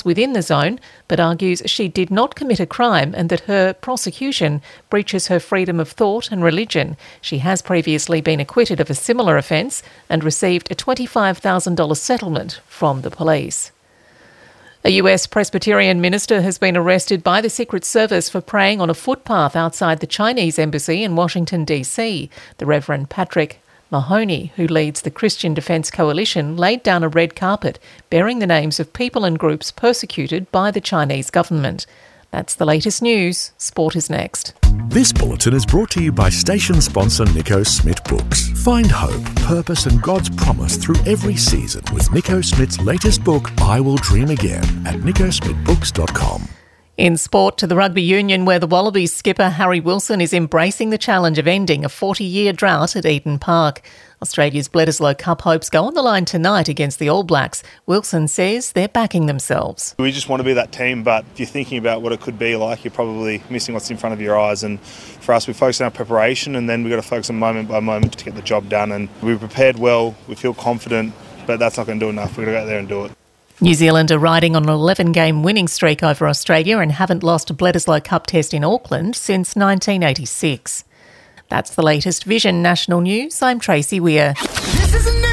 within the zone, but argues she did not commit a crime and that her prosecution breaches her freedom of thought and religion. She has previously been acquitted of a similar offence and received a $25,000 settlement from the police. A US Presbyterian minister has been arrested by the Secret Service for praying on a footpath outside the Chinese embassy in Washington, D.C. The Reverend Patrick Mahoney, who leads the Christian Defence Coalition, laid down a red carpet bearing the names of people and groups persecuted by the Chinese government. That's the latest news. Sport is next. This bulletin is brought to you by station sponsor Nico Smith Books. Find hope, purpose and God's promise through every season with Nico Smith's latest book, I Will Dream Again, at nicosmithbooks.com. In sport, to the rugby union, where the Wallabies skipper Harry Wilson is embracing the challenge of ending a 40-year drought at Eden Park. Australia's Bledisloe Cup hopes go on the line tonight against the All Blacks. Wilson says they're backing themselves. We just want to be that team, but if you're thinking about what it could be like, you're probably missing what's in front of your eyes. And for us, we focus on our preparation, and then we've got to focus on moment by moment to get the job done. And we prepared well, we feel confident, but that's not going to do enough. We've got to go out there and do it. New Zealand are riding on an 11-game winning streak over Australia and haven't lost a Bledisloe Cup test in Auckland since 1986. That's the latest Vision National News. I'm Tracy Weir. This is a new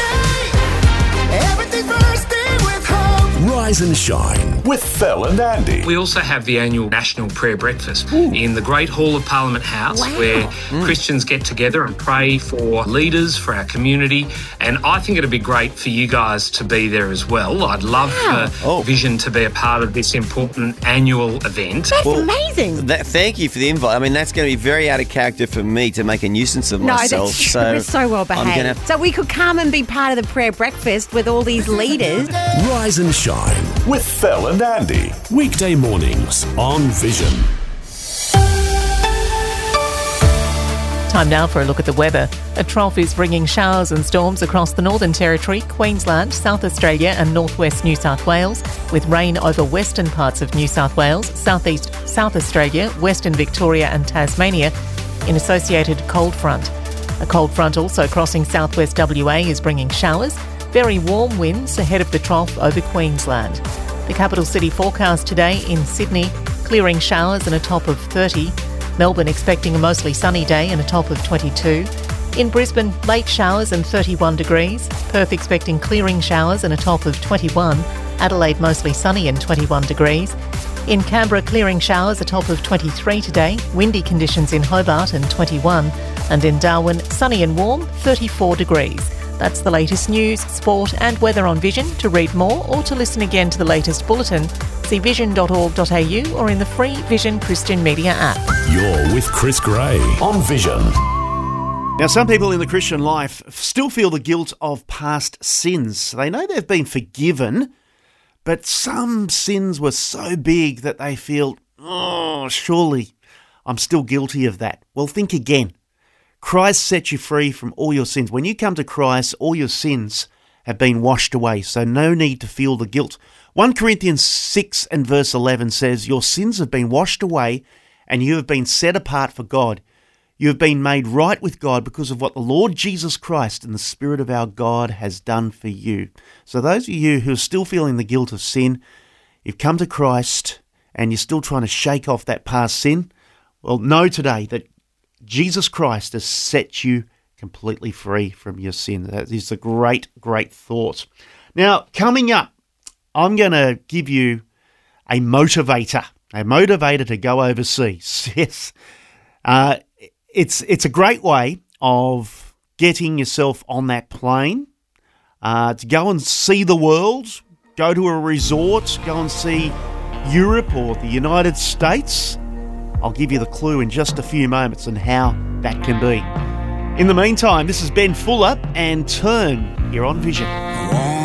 day. Everything's bursting with hope. Rise and shine with Phil and Andy. We also have the annual National Prayer Breakfast in the Great Hall of Parliament House, where Christians get together and pray for leaders, for our community, and I think it'd be great for you guys to be there as well. I'd love for Vision to be a part of this important annual event. That's amazing. Thank you for the invite. I mean, that's going to be very out of character for me to make a nuisance of myself. That's true. We're so well behaved. So we could come and be part of the prayer breakfast with all these leaders. Rise and shine with Phil and Andy. Weekday mornings on Vision. Time now for a look at the weather. A trough is bringing showers and storms across the Northern Territory, Queensland, South Australia and northwest New South Wales, with rain over western parts of New South Wales, southeast South Australia, western Victoria and Tasmania, in associated cold front. A cold front also crossing southwest WA is bringing showers, very warm winds ahead of the trough over Queensland. The capital city forecast today in Sydney, clearing showers and a top of 30. Melbourne expecting a mostly sunny day and a top of 22. In Brisbane, late showers and 31 degrees. Perth expecting clearing showers and a top of 21. Adelaide mostly sunny and 21 degrees. In Canberra, clearing showers, a top of 23 today. Windy conditions in Hobart and 21. And in Darwin, sunny and warm, 34 degrees. That's the latest news, sport and weather on Vision. To read more or to listen again to the latest bulletin, see vision.org.au or in the free Vision Christian Media app. You're with Chris Gray on Vision. Now, some people in the Christian life still feel the guilt of past sins. They know they've been forgiven, but some sins were so big that they feel, surely I'm still guilty of that. Well, think again. Christ set you free from all your sins. When you come to Christ, all your sins have been washed away, so no need to feel the guilt. 1 Corinthians 6 and verse 11 says, your sins have been washed away and you have been set apart for God. You have been made right with God because of what the Lord Jesus Christ and the Spirit of our God has done for you. So those of you who are still feeling the guilt of sin, you've come to Christ and you're still trying to shake off that past sin, well, know today that Jesus Christ has set you completely free from your sin. That is a great, great thought. Now, coming up, I'm going to give you a motivator to go overseas. Yes. It's a great way of getting yourself on that plane, to go and see the world, go to a resort, go and see Europe or the United States. I'll give you the clue in just a few moments on how that can be. In the meantime, this is Ben Fuller and Turn here on Vision.